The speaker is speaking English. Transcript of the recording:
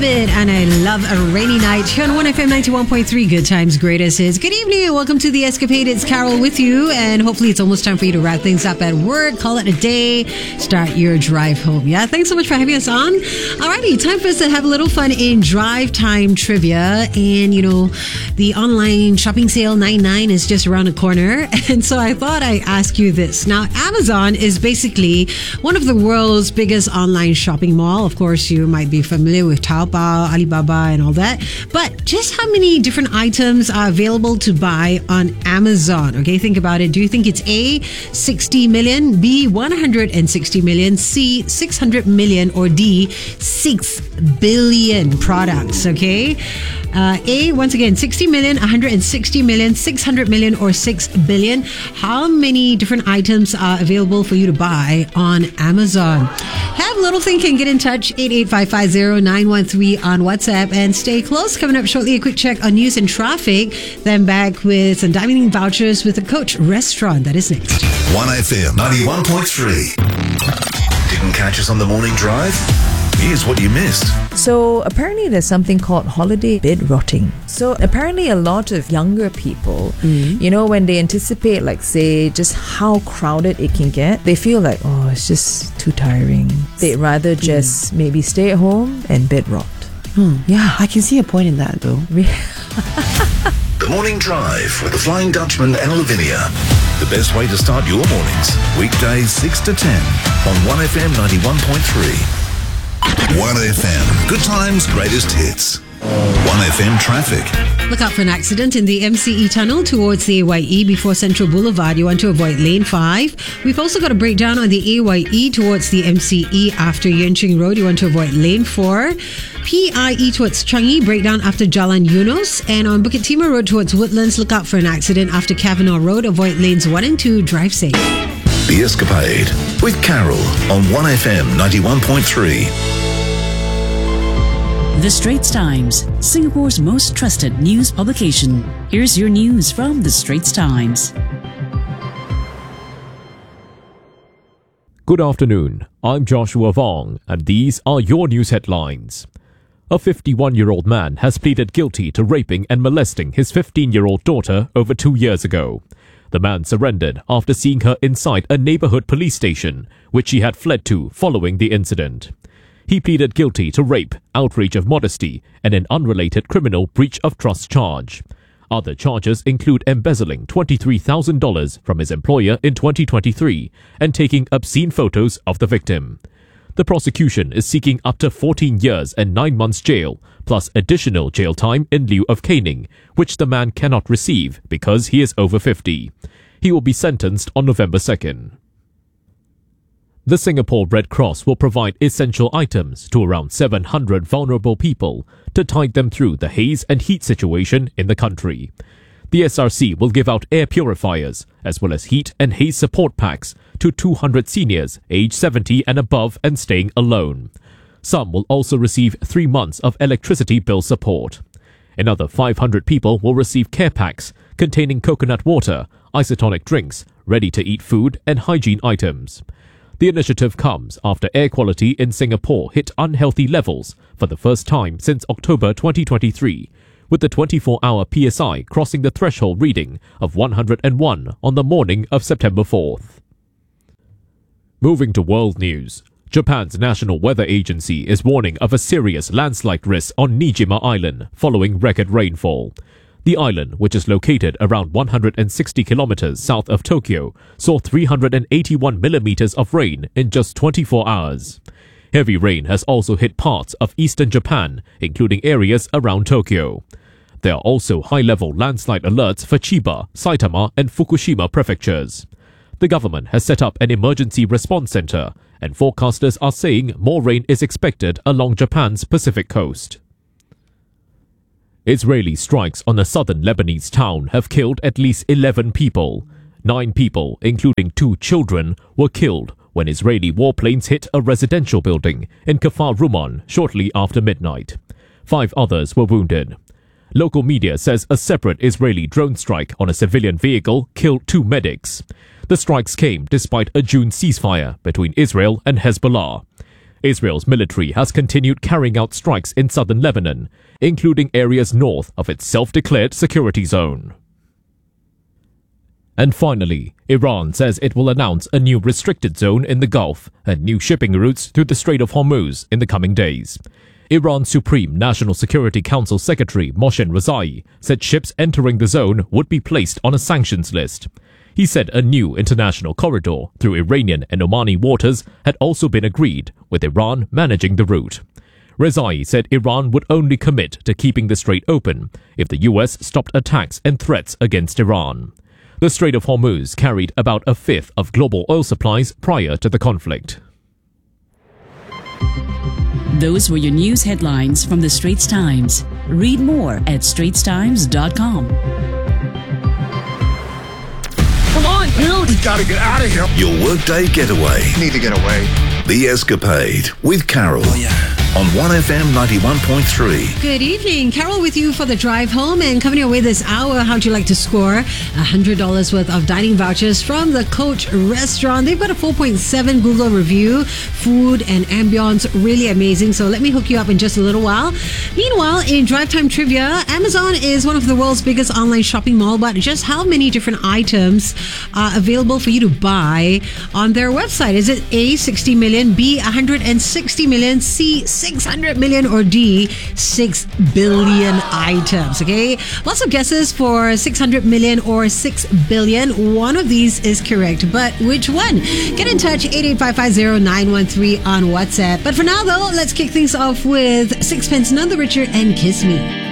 it, and I love a rainy night here on 1FM 91.3 Good Times Greatest Hits. Good evening and welcome to The Escapade. It's Carol with you, and hopefully it's almost time for you to wrap things up at work, call it a day, start your drive home. Yeah, thanks so much for having us on. Alrighty, time for us to have a little fun in drive time trivia. And the online shopping sale 99 is just around the corner, and so I thought I'd ask you this. Now, Amazon is basically one of the world's biggest online shopping mall. Of course, you might be familiar with Taobao, Alibaba, and all that. But just how many different items are available to buy on Amazon? Okay, think about it. Do you think it's A, 60 million, B, 160 million, C, 600 million, or D, 6 billion products? Okay. A, once again, 60 million, 160 million, 600 million, or 6 billion. How many different items are available for you to buy on Amazon? Have a little thinking. Get in touch. 88550-913 on WhatsApp, and stay close. Coming up shortly, a quick check on news and traffic. Then back with some dining vouchers with the Coach restaurant. That is next. 1FM 91.3. Didn't catch us on the morning drive? Here's what you missed. So apparently there's something called holiday bed rotting. So apparently a lot of younger people, when they anticipate, like, say, just how crowded it can get, they feel like, oh, it's just too tiring. They'd rather just maybe stay at home and bed rot. Yeah, I can see a point in that, though. The Morning Drive with the Flying Dutchman and Lavinia. The best way to start your mornings. Weekdays 6 to 10 on 1FM 91.3. 1FM. Good times, greatest hits. 1FM traffic. Look out for an accident in the MCE tunnel towards the AYE before Central Boulevard. You want to avoid lane 5. We've also got a breakdown on the AYE towards the MCE after Yenching Road. You want to avoid lane 4. PIE towards Changi, breakdown after Jalan Eunos. And on Bukit Timah Road towards Woodlands, look out for an accident after Kavanaugh Road. Avoid lanes 1 and 2. Drive safe. The Escapade with Carol on 1FM 91.3. The Straits Times, Singapore's most trusted news publication. Here's your news from The Straits Times. Good afternoon. I'm Joshua Vong, and these are your news headlines. A 51-year-old man has pleaded guilty to raping and molesting his 15-year-old daughter over 2 years ago. The man surrendered after seeing her inside a neighborhood police station, which she had fled to following the incident. He pleaded guilty to rape, outrage of modesty, and an unrelated criminal breach of trust charge. Other charges include embezzling $23,000 from his employer in 2023 and taking obscene photos of the victim. The prosecution is seeking up to 14 years and 9 months jail, plus additional jail time in lieu of caning, which the man cannot receive because he is over 50. He will be sentenced on November 2nd. The Singapore Red Cross will provide essential items to around 700 vulnerable people to tide them through the haze and heat situation in the country. The SRC will give out air purifiers as well as heat and haze support packs to 200 seniors aged 70 and above and staying alone. Some will also receive 3 months of electricity bill support. Another 500 people will receive care packs containing coconut water, isotonic drinks, ready-to-eat food and hygiene items. The initiative comes after air quality in Singapore hit unhealthy levels for the first time since October 2023, with the 24-hour PSI crossing the threshold reading of 101 on the morning of September 4th. Moving to world news, Japan's National Weather Agency is warning of a serious landslide risk on Niijima Island following record rainfall. The island, which is located around 160 kilometers south of Tokyo, saw 381 millimeters of rain in just 24 hours. Heavy rain has also hit parts of eastern Japan, including areas around Tokyo. There are also high-level landslide alerts for Chiba, Saitama, and Fukushima prefectures. The government has set up an emergency response center, and forecasters are saying more rain is expected along Japan's Pacific coast. Israeli strikes on a southern Lebanese town have killed at least 11 people. 9 people, including 2 children, were killed when Israeli warplanes hit a residential building in Kfar Ruman shortly after midnight. 5 others were wounded. Local media says a separate Israeli drone strike on a civilian vehicle killed 2 medics. The strikes came despite a June ceasefire between Israel and Hezbollah. Israel's military has continued carrying out strikes in southern Lebanon, including areas north of its self-declared security zone. And finally, Iran says it will announce a new restricted zone in the Gulf and new shipping routes through the Strait of Hormuz in the coming days. Iran's Supreme National Security Council Secretary Mohsen Rezai said ships entering the zone would be placed on a sanctions list. He said a new international corridor through Iranian and Omani waters had also been agreed, with Iran managing the route. Rezai said Iran would only commit to keeping the strait open if the US stopped attacks and threats against Iran. The Strait of Hormuz carried about a fifth of global oil supplies prior to the conflict. Those were your news headlines from the Straits Times. Read more at straitstimes.com. Come on, dude! We gotta get out of here! Your workday getaway. Need to get away. The Escapade with Carol. On 1FM 91.3. Good evening. Carol with you for the drive home, and coming your way this hour, how'd you like to score $100 worth of dining vouchers from the Coach Restaurant? They've got a 4.7 Google review. Food and ambience really amazing. So let me hook you up in just a little while. Meanwhile, in Drive Time Trivia, Amazon is one of the world's biggest online shopping mall, but just how many different items are available for you to buy on their website? Is it A, 60 million, B, 160 million, C, 600 million, or D, 6 billion items? Okay, lots of guesses for 600 million or 6 billion. One of these is correct, but which one? Get in touch, 88550-913 on WhatsApp. But for now though, let's kick things off with Sixpence None the Richer and Kiss Me.